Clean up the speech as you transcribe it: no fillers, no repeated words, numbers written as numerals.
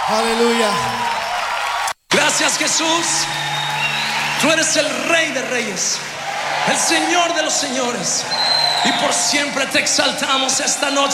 Aleluya. Gracias, Jesús. Tú eres el Rey de Reyes, el Señor de los Señores, y por siempre te exaltamos esta noche.